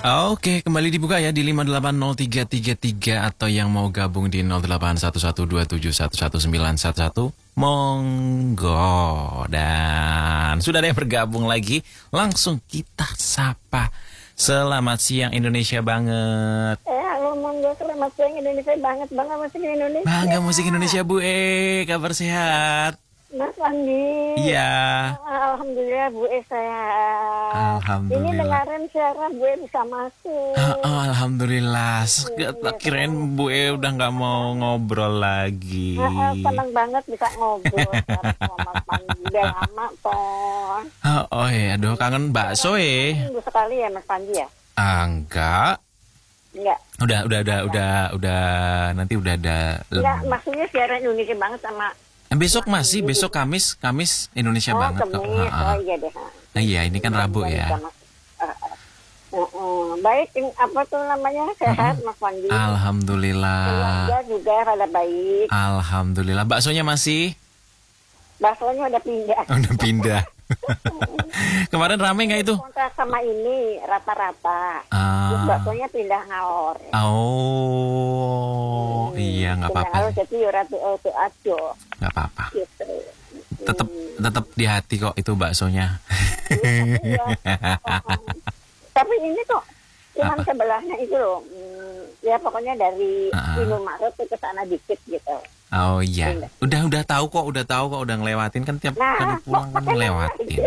Oke, kembali dibuka ya di 5803333 atau yang mau gabung di 081127111911. Monggo. Dan sudah ada yang bergabung lagi. Langsung kita sapa. Selamat siang Indonesia banget. Halo, monggo, selamat siang Indonesia banget. Bangga musik Indonesia. Bangga musik Indonesia, Bu kabar sehat? Mas Andi. Iya. Alhamdulillah Bu sehat. Alhamdulillah. Ini dengarin siaran Bu bisa masuk. Alhamdulillah. Kirain Bu udah nggak mau ngobrol lagi. Senang banget bisa ngobrol sama Mas Andi. Udah lama toh. Oh ya, aduh kangen bakso Minggu sekali ya Mas Andi ya? Enggak. Enggak. Udah nanti udah ada. Enggak, maksudnya siaran Indonesia banget sama. Besok masih, besok Kamis Indonesia banget kok. Kamis. Oh iya deh. Nah iya, ini kan Rabu ya. Baik, apa tuh namanya, sehat Mas Wandi? Alhamdulillah. Keluarga juga pada baik. Alhamdulillah. Baksonya masih? Baksonya udah pindah. Udah pindah. Kemarin rame nggak itu? Kontrak sama ini rata-rata. Terus baksonya pindah ngalor. Oh, iya nggak apa-apa. Ngalor jadi ratu ajo. Nggak apa-apa. Gitu. Tetap di hati kok itu baksonya. Tapi ini kok cuman sebelahnya itu loh. Ya pokoknya dari Indomaret ke sana dikit gitu. Oh iya. Udah tahu kok, udah ngelewatin kan tiap kali pulang kan ngelewatin.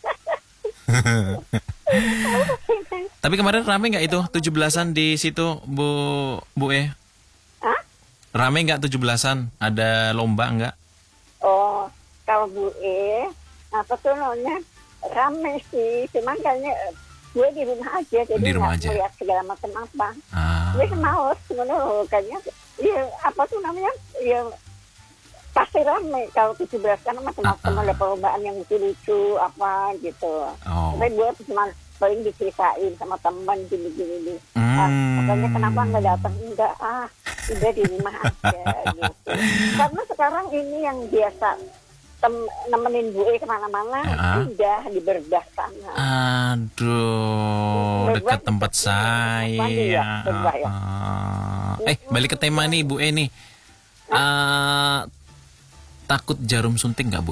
Tapi kemarin rame nggak itu 17-an di situ Bu Hah? Rame nggak 17-an? Ada lomba nggak? Oh, kalau apa tuh namanya, rame sih. Cuman kayaknya gue di rumah aja, jadi nggak melihat segala macam apa. Gue males sebenarnya, kayaknya ya apa tuh namanya, ya pasti rame kalau 17 kan macam-macam, ada perlombaan yang lucu-lucu apa gitu. Tapi gue cuma paling diceritain sama teman gini-gini. Makanya kenapa nggak datang? Enggak, udah di rumah aja gitu. Karena sekarang ini yang biasa nemenin Bu kemana-mana udah di Berdah sana. Aduh, dekat tempat saya. Balik ke tema nih Bu nih. Takut jarum suntik nggak Bu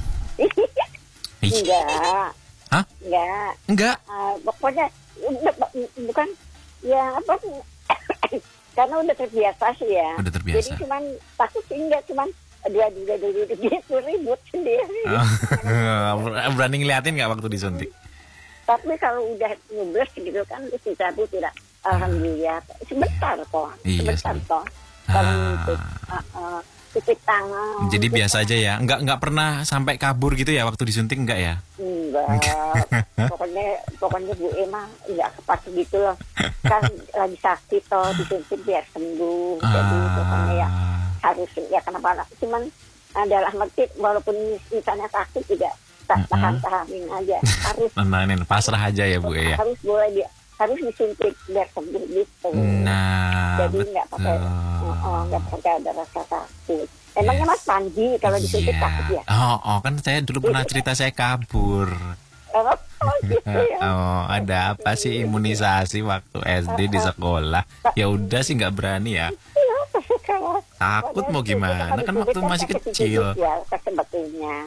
Enggak. Hah? Enggak. Pokoknya bukan ya apa karena udah terbiasa sih ya. Udah terbiasa. Jadi cuman takut sih enggak, cuman dua gitu ribut sendiri. Berani ngeliatin nggak waktu disuntik? Tapi kalau udah nyubes gitu kan bisa Bu tidak. Alhamdulillah sebentar toh. Kalau cuci tangan. Jadi biasa aja ya. Enggak pernah sampai kabur gitu ya waktu disuntik enggak ya? Enggak. Pokoknya Bu Emma enggak kepas gitu loh. Kan lagi sakit toh, disuntik biar sembuh. Jadi pokoknya ya harus ya kenapa cuman adalah arti walaupun misalnya sakit juga tahan-tahanin aja. Harus pasrah aja ya Bu ya. Harus disuntik biar sembuh gitu. Nah, jadi nggak pakai ada rasa takut. Emangnya Mas Panji kalau disuntik takut ya? Kan saya dulu pernah cerita saya kabur. Gitu ya. Ada apa sih imunisasi waktu SD di sekolah? Ya udah sih nggak berani ya. Takut mau gimana? Kan waktu masih kecil. Sebetulnya.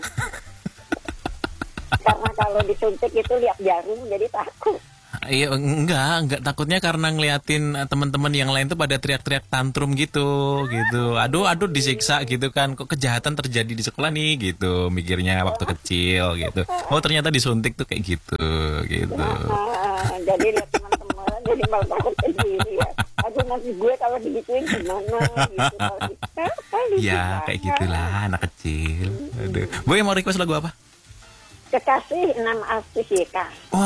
Karena kalau disuntik itu lihat jarum jadi takut. Iya, enggak takutnya karena ngeliatin teman-teman yang lain tuh pada teriak-teriak tantrum gitu. Aduh disiksa gitu kan. Kok kejahatan terjadi di sekolah nih gitu. Mikirnya waktu kecil gitu. Oh, ternyata disuntik tuh kayak gitu. Jadi lihat teman-teman jadi malah takut sendiri ya. Aduh nanti gue kalau digituin gimana gitu. Ya, kayak gitulah anak kecil. Aduh. Bu mau request lagu apa? Kekasih 6 artis ya Kak.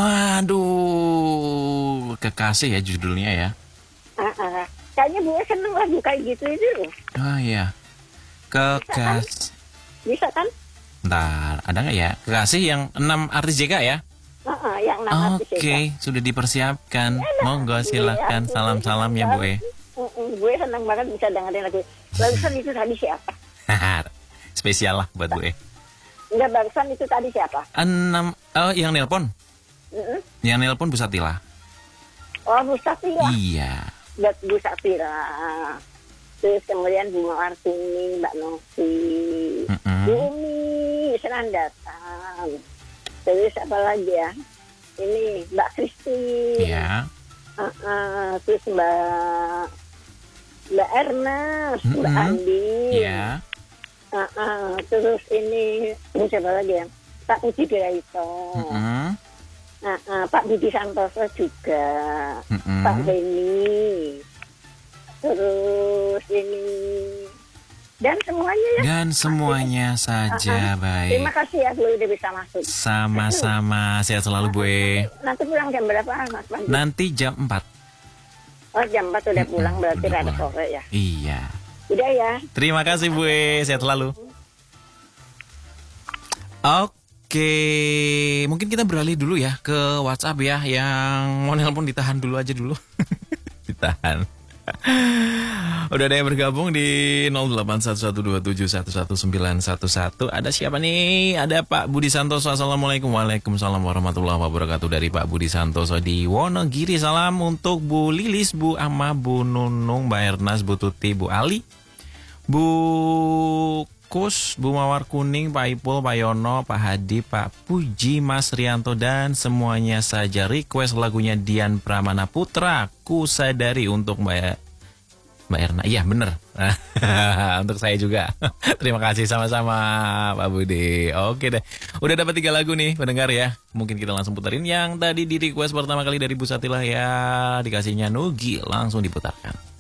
Waduh, Kekasih ya judulnya ya. Kayaknya Bu seneng lagu kayak gitu itu. Oh iya. Kekasih. Bisa kan? Bentar, ada nggak ya? Kekasih yang 6 artis JK ya? Yang 6 artis JK. Oke, sudah dipersiapkan. Monggo silahkan salam-salam ya Bu Gue seneng banget bisa dengerin lagu. Barusan itu tadi siapa? Spesial lah buat Bu Enggak, barusan itu tadi siapa? 6, yang nelpon. Yang nelpon Bu Satila. Oh, Bu Safira. Iya. Buat Bu Safira. Terus kemudian Bu Mawar Kuning, Mbak Novi, Bu Umi, senang datang. Terus apa lagi ya? Ini Mbak Kristi. Iya. Terus Mbak Ernest, Mbak Andi. Iya. Terus ini siapa lagi ya? Pak Budi Biraito. Pak Budi Santoso juga. Pak Beni. Terus ini dan semuanya ya. Dan semuanya saja. Baik. Terima kasih ya Bu udah bisa masuk. Sama-sama, sehat selalu Bu. Nanti pulang jam berapa Mas Panji? Nanti jam 4. Oh jam 4 udah pulang berarti rada sore ya. Iya. Udah ya. Terima kasih Bu, sehat selalu. Oke, mungkin kita beralih dulu ya ke WhatsApp ya. Yang mau nelpon ditahan dulu aja dulu. Ditahan. Udah ada yang bergabung di 0811271111. Ada siapa nih? Ada Pak Budi Santoso. Assalamualaikum. Waalaikumsalam warahmatullahi wabarakatuh. Dari Pak Budi Santoso di Wonogiri. Salam untuk Bu Lilis, Bu Ama, Bu Nunung, Mbak Ernas, Bu Tuti, Bu Ali, Bu Kus, Bu Mawar Kuning, Pak Ipul, Pak Yono, Pak Hadi, Pak Puji, Mas Rianto, dan semuanya saja. Request lagunya Dian Pramana Putra, Ku Sadari untuk Mbak Erna. Iya bener. Untuk saya juga. Terima kasih sama-sama Pak Budi. Oke deh. Udah dapat 3 lagu nih pendengar ya. Mungkin kita langsung putarin yang tadi di request pertama kali dari Bu Satilah ya. Dikasihnya Nugi. Langsung diputarkan.